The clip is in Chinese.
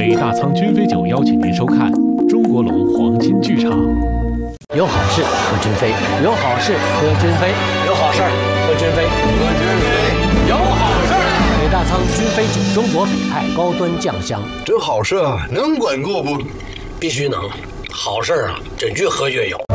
北大仓君飞酒邀请您收看中国龙黄金剧场。 有好事喝君飞，有好事喝君飞，有好事喝君飞， 喝君飞，有好事。 北大仓君飞酒，中国北派高端酱香， 这好事啊，能管够不？ 必须能，好事啊，真越喝越有。